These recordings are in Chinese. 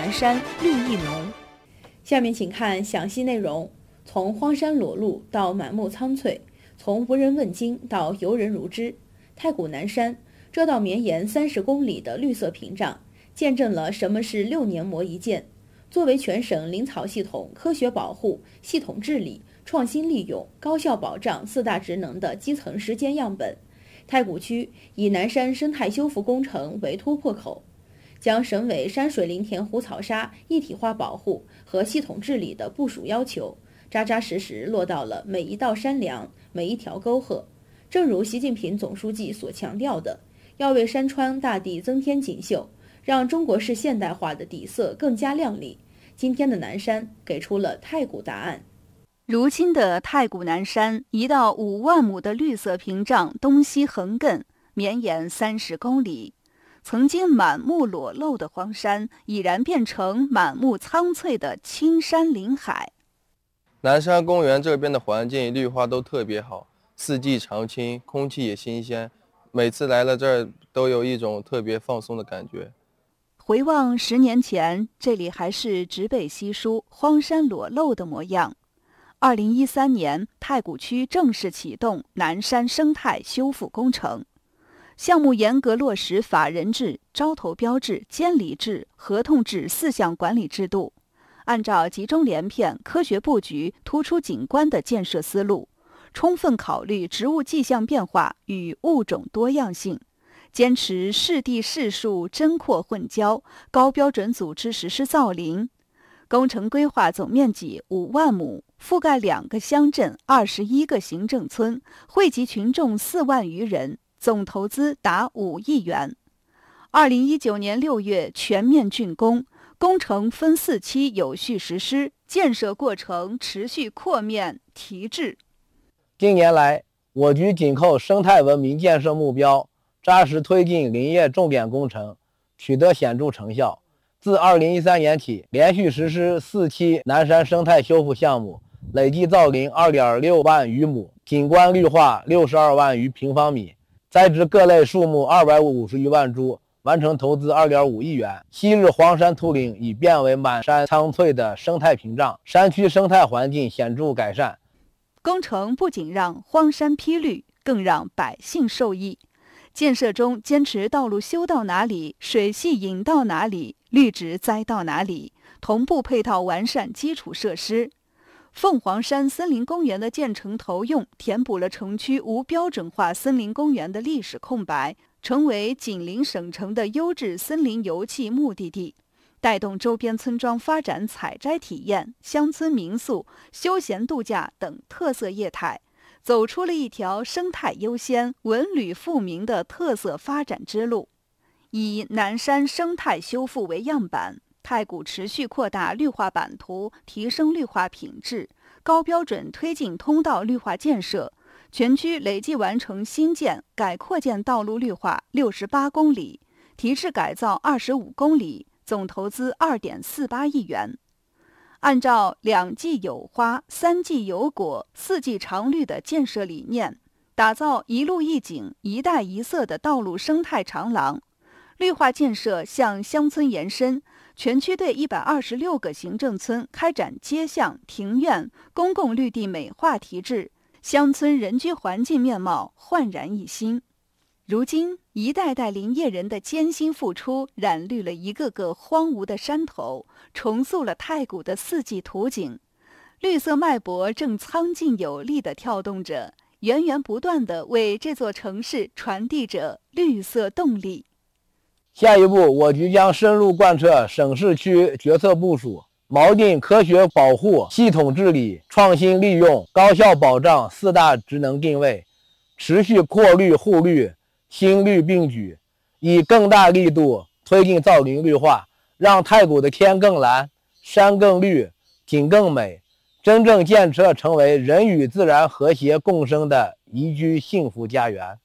南山绿意浓。下面请看详细内容。从荒山裸露到满目苍翠，从无人问津到游人如织，太谷南山这道绵延30公里的绿色屏障，见证了什么是6年磨一剑。作为全省林草系统科学保护、系统治理、创新利用、高效保障4大职能的基层实践样本，太谷区以南山生态修复工程为突破口，将省委山水林田湖草沙一体化保护和系统治理的部署要求，扎扎实实落到了每一道山梁、每一条沟壑。正如习近平总书记所强调的，要为山川大地增添锦绣，让中国式现代化的底色更加亮丽。今天的南山给出了太谷答案。 如今的太谷南山，一道5万亩的绿色屏障东西横亘，绵延30公里。曾经满目裸露的荒山，已然变成满目苍翠的青山林海。 南山公园这边的环境绿化都特别好，四季常青，空气也新鲜，每次来了这儿都有一种特别放松的感觉。 回望10年前，这里还是植被稀疏、荒山裸露的模样。2013年，太谷区正式启动南山生态修复工程，项目严格落实法人制、招投标制、监理制、合同制4项管理制度，按照集中连片、科学布局、突出景观的建设思路，充分考虑植物迹象变化与物种多样性，坚持适地适树真阔混交，高标准组织实施造林。工程规划总面积5万亩，覆盖2个乡镇、21个行政村，惠及群众4万余人，总投资达5亿元。2019年6月全面竣工，工程分4期有序实施，建设过程持续扩面提质。 近年来，我局紧扣生态文明建设目标，扎实推进林业重点工程，取得显著成效。自2013年起，连续实施4期南山生态修复项目，累计造林2.6万余亩，景观绿化62万余平方米，栽植各类树木250余万株，完成投资2.5亿元。昔日荒山秃岭已变为满山苍翠的生态屏障，山区生态环境显著改善。 工程不仅让荒山披绿，更让百姓受益。建设中坚持道路修到哪里，水系引到哪里，绿植栽到哪里，同步配套完善基础设施。凤凰山森林公园的建成投用，填补了城区无标准化森林公园的历史空白，成为紧邻省城的优质森林游憩目的地，带动周边村庄发展采摘体验、乡村民宿、休闲度假等特色业态，走出了一条生态优先、文旅富民的特色发展之路。以南山生态修复为样板，太谷持续扩大绿化版图，提升绿化品质，高标准推进通道绿化建设，全区累计完成新建、改扩建道路绿化68公里，提质改造25公里，总投资2.48亿元。按照2季有花、3季有果、4季常绿的建设理念，打造一路一景、一带一色的道路生态长廊。绿化建设向乡村延伸，全区对126个行政村开展街巷、庭院、公共绿地美化提质，乡村人居环境面貌焕然一新。如今，一代代林业人的艰辛付出，染绿了一个个荒芜的山头，重塑了太谷的四季图景。绿色脉搏正苍劲有力地跳动着，源源不断地为这座城市传递着绿色动力。 下一步，我局将深入贯彻省市区决策部署，锚定科学保护、系统治理、创新利用、高效保障4大职能定位，持续扩绿护绿，新绿并举，以更大力度推进造林绿化，让太谷的天更蓝、山更绿、景更美，真正建设成为人与自然和谐共生的宜居幸福家园。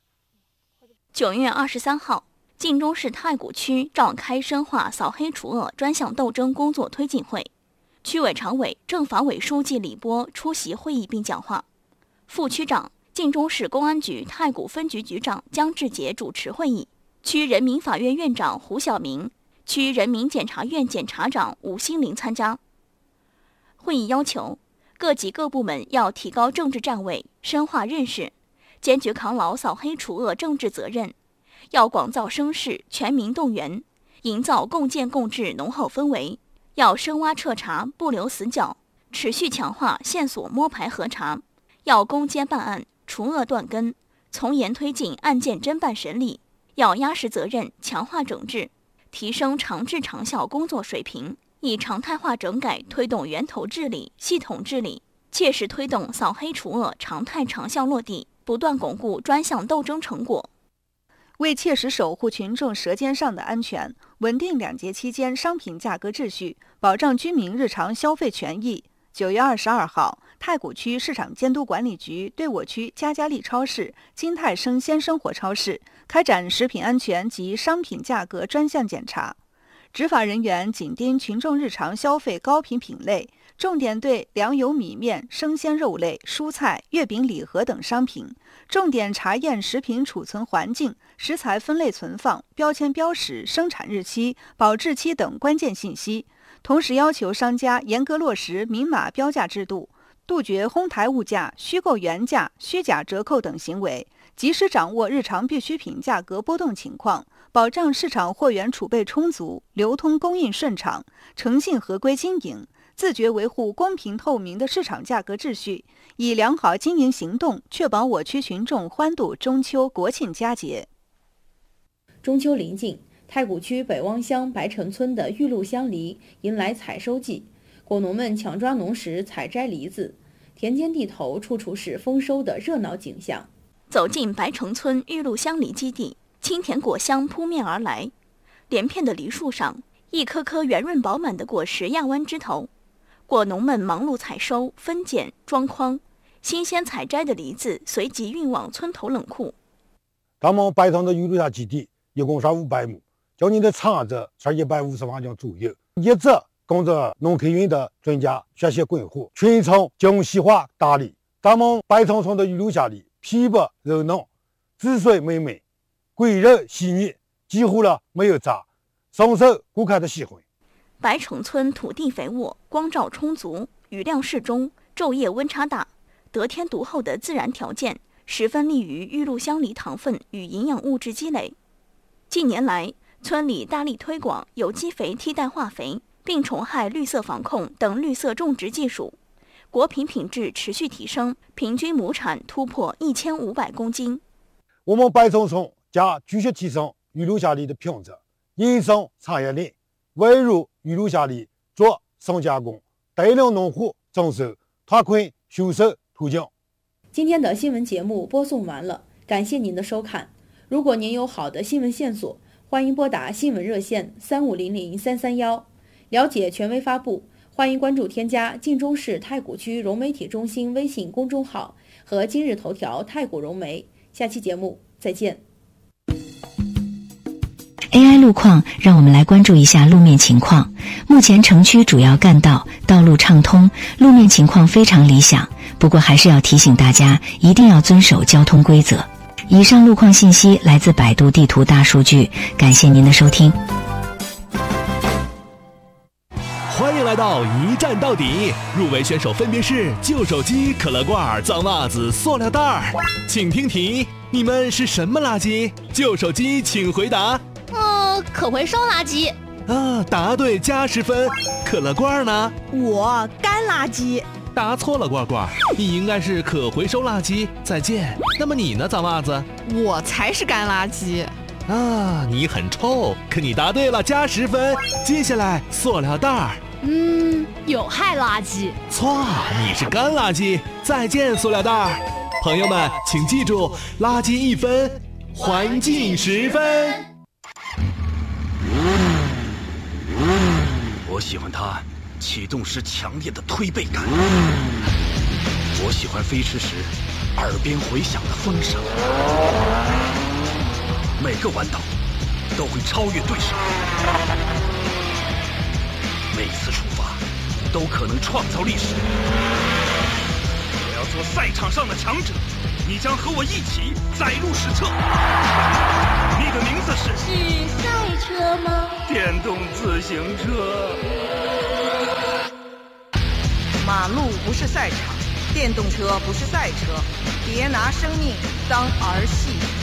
9月23号，晋中市太谷区召开深化扫黑除恶专项斗争工作推进会，区委常委、政法委书记李波出席会议并讲话，副区长、晋中市公安局太谷分局局长姜志杰主持会议，区人民法院院长胡晓明、 区人民检察院检察长吴新林参加。会议要求各级各部门要提高政治站位，深化认识，坚决扛牢扫黑除恶政治责任，要广造声势，全民动员，营造共建共治浓厚氛围，要深挖彻查，不留死角，持续强化线索摸排核查，要攻坚办案，除恶断根，从严推进案件侦办审理，要压实责任，强化整治，提升长治长效工作水平，以常态化整改推动源头治理、系统治理，切实推动扫黑除恶常态长效落地，不断巩固专项斗争成果。 为切实守护群众舌尖上的安全，稳定两节期间商品价格秩序，保障居民日常消费权益，9月22号，太谷区市场监督管理局对我区嘉嘉利超市、金泰生鲜生活超市开展食品安全及商品价格专项检查。执法人员紧盯群众日常消费高频品类，重点对粮油米面、生鲜肉类、蔬菜、月饼礼盒等商品，重点查验食品储存环境、食材分类存放、标签标识、生产日期、保质期等关键信息，同时要求商家严格落实明码标价制度，杜绝哄抬物价、虚构原价、虚假折扣等行为，及时掌握日常必需品价格波动情况，保障市场货源储备充足、流通供应顺畅、诚信合规经营，自觉维护公平透明的市场价格秩序，以良好经营行动确保我区群众欢度中秋国庆佳节。 中秋临近，太谷区北汪乡白城村的玉露香梨迎来采收季，果农们抢抓农时采摘梨子，田间地头处处是丰收的热闹景象。 走进白城村玉露香梨基地，清甜果香扑面而来，连片的梨树上，一颗颗圆润饱满的果实压弯枝头，果农们忙碌采收、分拣、装筐，新鲜采摘的梨子随即运往村头冷库。 咱们白城的玉露香基地一共上500亩，今年的产值是150万斤左右，一直跟着农科院的专家学习规划，群众精细化打理。咱们白城村的玉露香梨皮薄肉嫩，汁水美美，果肉细腻，几乎没有渣，深受顾客的喜欢。 白城村土地肥沃，光照充足，雨量适中，昼夜温差大，得天独厚的自然条件十分利于玉露香梨糖分与营养物质积累。近年来，村里大力推广有机肥替代化肥、病虫害绿色防控等绿色种植技术，果品品质持续提升，平均亩产突破1500公斤。 我们白城村将继续提升玉露香梨的品质，延伸产业链，围绕玉露香梨做深加工，带领农户增收，拓宽销售途径。 今天的新闻节目播送完了，感谢您的收看。如果您有好的新闻线索，欢迎拨打新闻热线3500-331，了解权威发布。欢迎关注添加晋中市太谷区融媒体中心微信公众号和今日头条太谷融媒。下期节目再见。 AI 路况，让我们来关注一下路面情况。目前城区主要干道道路畅通，路面情况非常理想，不过还是要提醒大家一定要遵守交通规则。以上路况信息来自百度地图大数据，感谢您的收听。 欢迎来到一站到底，入围选手分别是旧手机、可乐罐、脏袜子、塑料袋。请听题，你们是什么垃圾？旧手机请回答。 可回收垃圾。 答对加10分。可乐罐呢？ 我干垃圾。 答错了，罐罐，你应该是可回收垃圾。再见。那么你呢，脏袜子？ 我才是干垃圾。 你很臭，可你答对了，加10分。接下来，塑料袋。 有害垃圾。 错，你是干垃圾。再见，塑料袋。朋友们，请记住，垃圾1分，环境10分。 我喜欢它启动时强烈的推背感，我喜欢飞驰时耳边回响的风声。每个弯道都会超越对手，每次出发都可能创造历史。我要做赛场上的强者，你将和我一起载入史册。你的名字是赛车吗？ 电动自行车。 马路不是赛场，电动车不是赛车，别拿生命当儿戏。